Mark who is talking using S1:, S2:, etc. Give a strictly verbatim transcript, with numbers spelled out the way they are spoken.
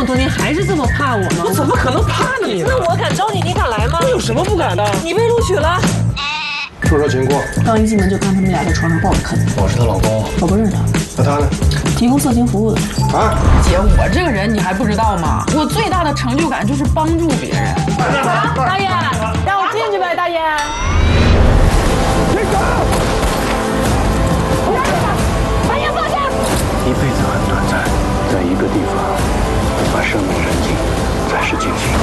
S1: 么多年还是这么怕我吗？
S2: 我怎么可能怕呢你？
S3: 那我敢招你，你敢来吗？
S2: 我有什么不敢的？
S3: 你被录取了。
S4: 说说情况。
S1: 刚一进门就看他们俩在床上抱着啃。
S5: 我是她老公，
S1: 我不认识他。
S4: 那他呢？
S1: 提供色情服务的。
S4: 啊，
S6: 姐，我这个人你还不知道吗？我最大的成就感就是帮助别人。
S1: 大爷，让我进去呗，大爷。
S4: 别走！
S1: 大爷放下！
S7: 一辈子很短暂，在一个地方把生命燃尽，再是惊喜。